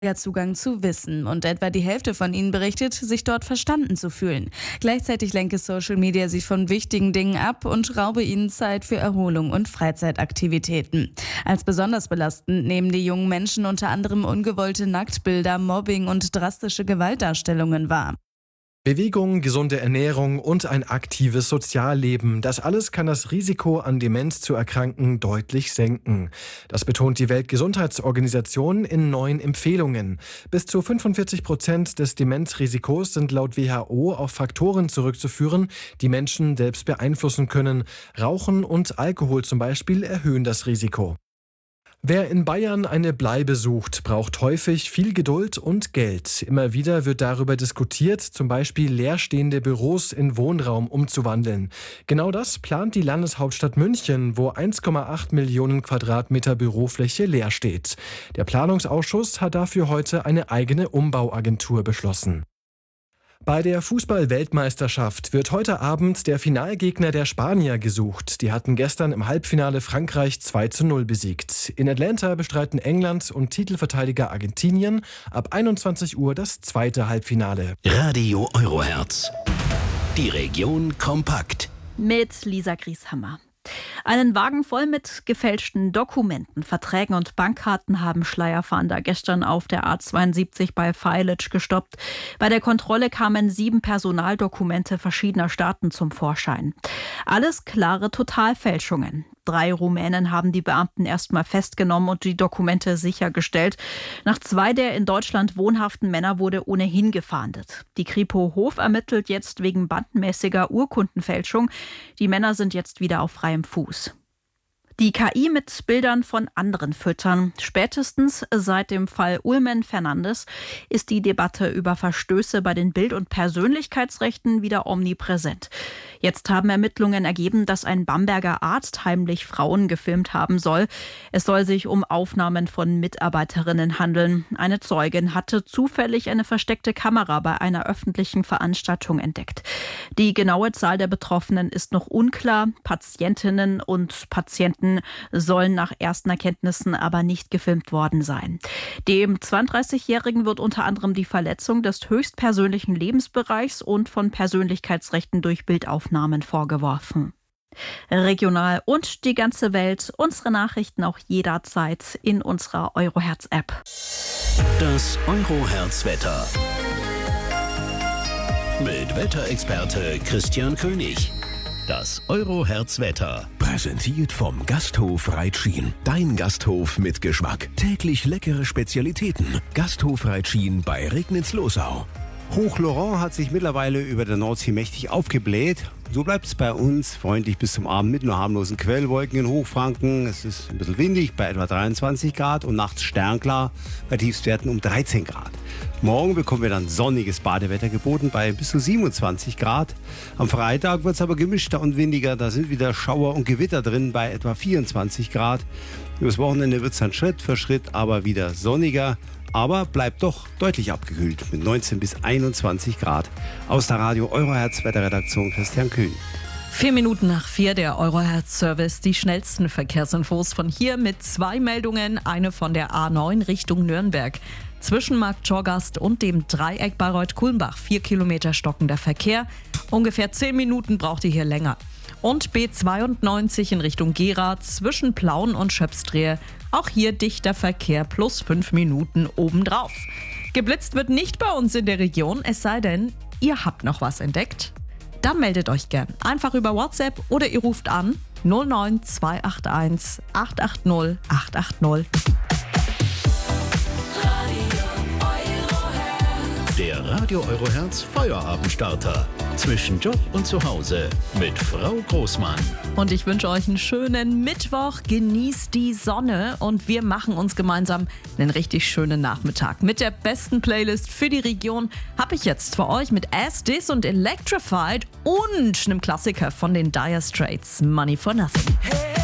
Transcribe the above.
Zugang zu Wissen und etwa die Hälfte von ihnen berichtet, sich dort verstanden zu fühlen. Gleichzeitig lenke Social Media sie von wichtigen Dingen ab und raube ihnen Zeit für Erholung und Freizeitaktivitäten. Als besonders belastend nehmen die jungen Menschen unter anderem ungewollte Nacktbilder, Mobbing und drastische Gewaltdarstellungen wahr. Bewegung, gesunde Ernährung und ein aktives Sozialleben, das alles kann das Risiko, an Demenz zu erkranken, deutlich senken. Das betont die Weltgesundheitsorganisation in neuen Empfehlungen. Bis zu 45% des Demenzrisikos sind laut WHO auf Faktoren zurückzuführen, die Menschen selbst beeinflussen können. Rauchen und Alkohol zum Beispiel erhöhen das Risiko. Wer in Bayern eine Bleibe sucht, braucht häufig viel Geduld und Geld. Immer wieder wird darüber diskutiert, zum Beispiel leerstehende Büros in Wohnraum umzuwandeln. Genau das plant die Landeshauptstadt München, wo 1,8 Millionen Quadratmeter Bürofläche leer steht. Der Planungsausschuss hat dafür heute eine eigene Umbauagentur beschlossen. Bei der Fußball-Weltmeisterschaft wird heute Abend der Finalgegner der Spanier gesucht. Die hatten gestern im Halbfinale Frankreich 2:0 besiegt. In Atlanta bestreiten England und Titelverteidiger Argentinien ab 21 Uhr das zweite Halbfinale. Radio Eurohertz. Die Region kompakt. Mit Lisa Grieshammer. Einen Wagen voll mit gefälschten Dokumenten, Verträgen und Bankkarten haben Schleierfahnder gestern auf der A72 bei Feilic gestoppt. Bei der Kontrolle kamen 7 Personaldokumente verschiedener Staaten zum Vorschein. Alles klare Totalfälschungen. 3 Rumänen haben die Beamten erstmal festgenommen und die Dokumente sichergestellt. Nach 2 der in Deutschland wohnhaften Männer wurde ohnehin gefahndet. Die Kripo Hof ermittelt jetzt wegen bandenmäßiger Urkundenfälschung. Die Männer sind jetzt wieder auf freiem Fuß. Die KI mit Bildern von anderen füttern. Spätestens seit dem Fall Ulmen Fernandes ist die Debatte über Verstöße bei den Bild- und Persönlichkeitsrechten wieder omnipräsent. Jetzt haben Ermittlungen ergeben, dass ein Bamberger Arzt heimlich Frauen gefilmt haben soll. Es soll sich um Aufnahmen von Mitarbeiterinnen handeln. Eine Zeugin hatte zufällig eine versteckte Kamera bei einer öffentlichen Veranstaltung entdeckt. Die genaue Zahl der Betroffenen ist noch unklar. Patientinnen und Patienten sollen nach ersten Erkenntnissen aber nicht gefilmt worden sein. Dem 32-Jährigen wird unter anderem die Verletzung des höchstpersönlichen Lebensbereichs und von Persönlichkeitsrechten durch Bildaufnahmen vorgeworfen. Regional und die ganze Welt, unsere Nachrichten auch jederzeit in unserer Eurohertz-App. Das Eurohertz-Wetter. Mit Wetterexperte Christian König. Das Eurohertz-Wetter. Präsentiert vom Gasthof Reitschien. Dein Gasthof mit Geschmack. Täglich leckere Spezialitäten. Gasthof Reitschien bei Regnitz-Losau. Hoch Laurent hat sich mittlerweile über der Nordsee mächtig aufgebläht. So bleibt es bei uns freundlich bis zum Abend mit nur harmlosen Quellwolken in Hochfranken. Es ist ein bisschen windig bei etwa 23 Grad und nachts sternklar bei Tiefstwerten um 13 Grad. Morgen bekommen wir dann sonniges Badewetter geboten bei bis zu 27 Grad. Am Freitag wird es aber gemischter und windiger. Da sind wieder Schauer und Gewitter drin bei etwa 24 Grad. Übers Wochenende wird es dann Schritt für Schritt aber wieder sonniger. Aber bleibt doch deutlich abgekühlt mit 19 bis 21 Grad. Aus der Radio Eurohertz Wetterredaktion Christian Kühn. 4 Minuten nach 4 der Eurohertz-Service. Die schnellsten Verkehrsinfos von hier mit 2 Meldungen. Eine von der A9 Richtung Nürnberg. Zwischen Markt Torgast und dem Dreieck Bayreuth-Kulmbach 4 Kilometer stockender Verkehr. Ungefähr 10 Minuten braucht ihr hier länger. Und B92 in Richtung Gera zwischen Plauen und Schöpsdrehe. Auch hier dichter Verkehr plus 5 Minuten obendrauf. Geblitzt wird nicht bei uns in der Region, es sei denn, ihr habt noch was entdeckt. Dann meldet euch gern. Einfach über WhatsApp oder ihr ruft an 09281 880 880. Der Radio Eurohertz Feierabenstarter. Zwischen Job und Zuhause mit Frau Großmann. Und ich wünsche euch einen schönen Mittwoch. Genießt die Sonne und wir machen uns gemeinsam einen richtig schönen Nachmittag. Mit der besten Playlist für die Region habe ich jetzt für euch mit As This und Electrified und einem Klassiker von den Dire Straits, Money for Nothing.